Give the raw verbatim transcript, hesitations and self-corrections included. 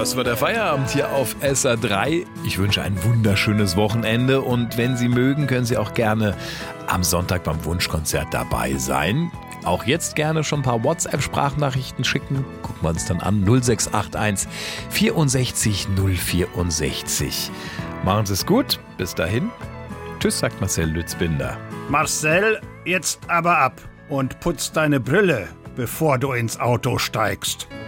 Das war der Feierabend hier auf S R drei. Ich wünsche ein wunderschönes Wochenende und wenn Sie mögen, können Sie auch gerne am Sonntag beim Wunschkonzert dabei sein. Auch jetzt gerne schon ein paar WhatsApp-Sprachnachrichten schicken. Gucken wir uns dann an. null sechs acht eins vierundsechzig null vierundsechzig. Machen Sie es gut. Bis dahin. Tschüss, sagt Marcel Lützbinder. Marcel, jetzt aber ab und putz deine Brille, bevor du ins Auto steigst.